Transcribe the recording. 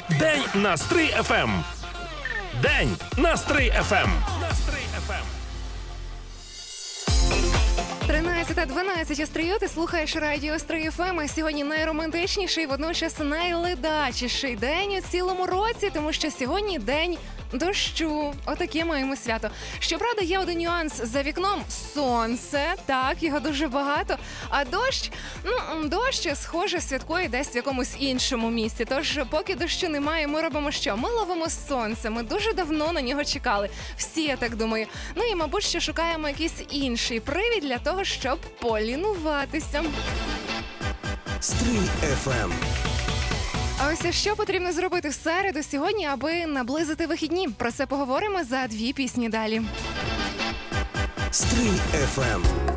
День на Стрий ФМ. День на Стрий ФМ. 13:12 Стрию, ти слухаєш радіо Стрий ФМ. Сьогодні найромантичніший, водночас найледачіший день у цілому році, тому що сьогодні день дощу. Отаке маємо свято. Щоправда, є один нюанс. За вікном сонце, так, його дуже багато, а дощ, дощ, схоже, святкує десь в якомусь іншому місці. Тож, поки дощу немає, ми робимо що? Ми ловимо сонце, ми дуже давно на нього чекали. Всі, я так думаю. Ну і, мабуть, що шукаємо якийсь інший привід для того, щоб полінуватися. Стрий ФМ. А ось що потрібно зробити в середу сьогодні, аби наблизити вихідні? Про це поговоримо за 2 пісні далі. Стрий ФМ.